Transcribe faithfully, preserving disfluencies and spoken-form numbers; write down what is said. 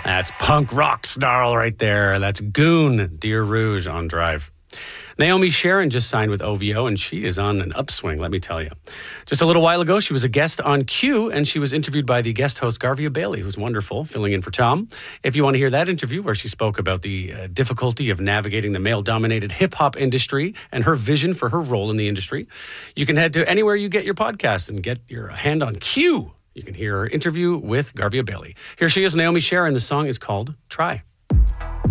That's punk rock snarl right there. That's Goon, Deer Rouge on Drive. Naomi Sharon just signed with O V O, and she is on an upswing, let me tell you. Just a little while ago, she was a guest on Q, and she was interviewed by the guest host, Garvia Bailey, who's wonderful, filling in for Tom. If you want to hear that interview where she spoke about the uh, difficulty of navigating the male-dominated hip-hop industry and her vision for her role in the industry, you can head to anywhere you get your podcast and get your hand on Q. You can hear her interview with Garvia Bailey. Here she is, Naomi Sharon. The song is called Try.